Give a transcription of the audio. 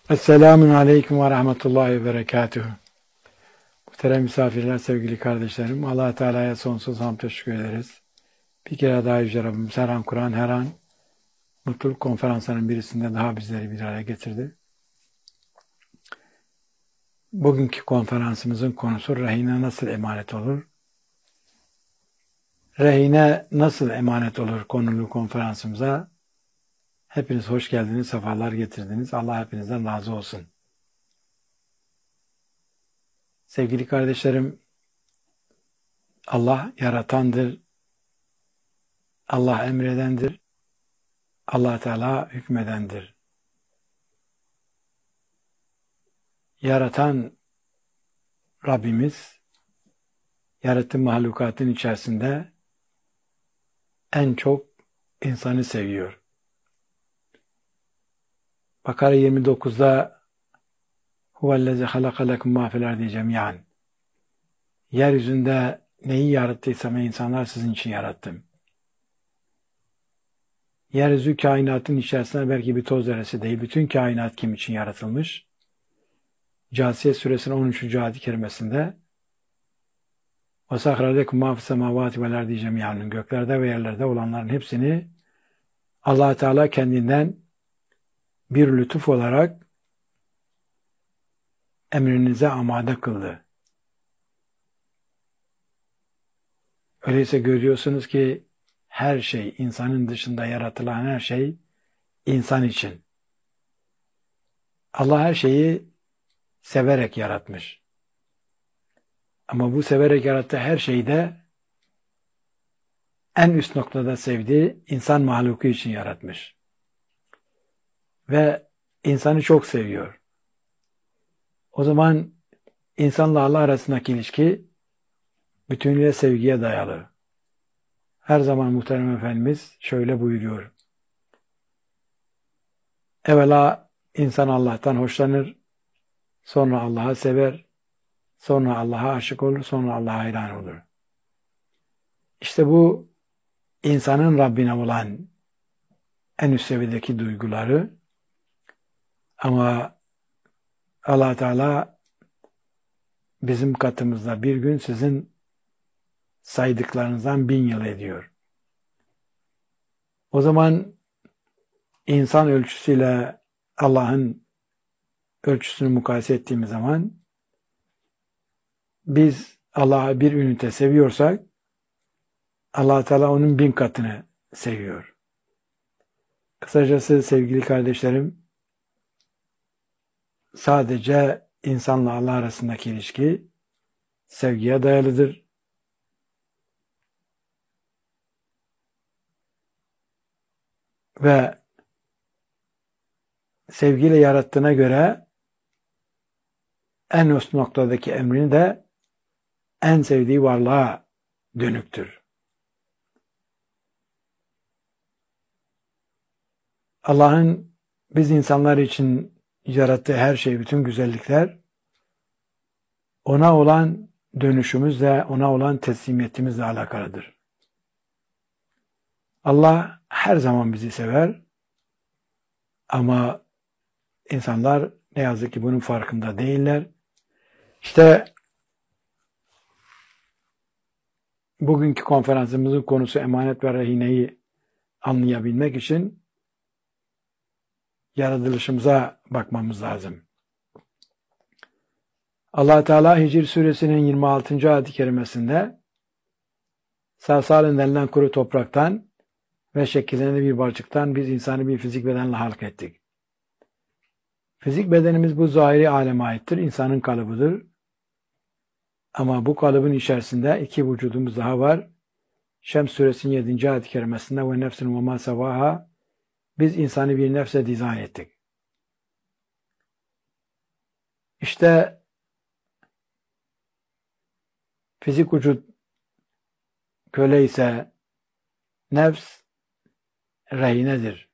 Esselamun Aleyküm ve Rahmetullahi ve Berekatuhu. Muhterem misafirler, sevgili kardeşlerim, Allah Teala'ya sonsuz hamd teşekkür ederiz. Bir kere daha Yüce Rabbimiz her an Kur'an, her an mutluluk konferanslarının birisinde daha bizleri bir araya getirdi. Bugünkü konferansımızın konusu rehine nasıl emanet olur? Rehine nasıl emanet olur konulu konferansımıza hepiniz hoş geldiniz, sefalar getirdiniz. Allah hepinizden razı olsun. Sevgili kardeşlerim, Allah yaratandır, Allah emredendir, Allah Teala hükmedendir. Yaratan Rabbimiz, yarattığı mahlukatın içerisinde en çok insanı seviyor. Bakara 29'da huvellezî halaka lekum mâ fil ardi cemî'an. Yeryüzünde neyi yarattıysam insanlar sizin için yarattım. Yeryüzü kainatın içerisinde belki bir toz zerresi değil, bütün kainat kim için yaratılmış? Câsiye suresinin 13. ayet-i kerimesinde وَسَخْرَ لَكُمْ مَا فِي السَّمَاوَاتِ وَالْاَرْضِ جَمِيعًا, göklerde ve yerlerde olanların hepsini Allah Teala kendinden bir lütuf olarak emrinize amade kıldı. Öyleyse görüyorsunuz ki her şey, insanın dışında yaratılan her şey insan için. Allah her şeyi severek yaratmış. Ama bu severek yarattığı her şeyi de en üst noktada sevdiği insan mahluku için yaratmış. Ve insanı çok seviyor. O zaman insanla Allah arasındaki ilişki bütünüyle sevgiye dayalı. Her zaman Muhterem Efendimiz şöyle buyuruyor. Evvela insan Allah'tan hoşlanır, sonra Allah'ı sever, sonra Allah'a aşık olur, sonra Allah'a hayran olur. İşte bu insanın Rabbine olan en üst seviyedeki duyguları, ama Allah Teala bizim katımızda bir gün sizin saydıklarınızdan 1000 yıl ediyor. O zaman insan ölçüsüyle Allah'ın ölçüsünü mukayese ettiğimiz zaman biz Allah'ı bir ünite seviyorsak Allah Teala onun 1000 katını seviyor. Kısacası sevgili kardeşlerim, sadece insanla Allah arasındaki ilişki sevgiye dayalıdır. Ve sevgiyle yarattığına göre en üst noktadaki emrini de en sevdiği varlığa dönüktür. Allah'ın biz insanlar için yarattığı her şey, bütün güzellikler ona olan dönüşümüzle, ona olan teslimiyetimizle alakalıdır. Allah her zaman bizi sever ama insanlar ne yazık ki bunun farkında değiller. İşte bugünkü konferansımızın konusu emanet ve rehineyi anlayabilmek için yaratılışımıza bakmamız lazım. Allah Teala Hicr suresinin 26. ayet-i kerimesinde sarsalinden kuru topraktan ve şekillenen bir balçıktan biz insanı bir fizik bedenle halk ettik. Fizik bedenimiz bu zahiri aleme aittir. İnsanın kalıbıdır. Ama bu kalıbın içerisinde iki vücudumuz daha var. Şems suresinin 7. ayet-i kerimesinde ve nefsin ve ma sevaha, biz insanı bir nefse dizayn ettik. İşte fizik vücut köle ise nefs rehinedir.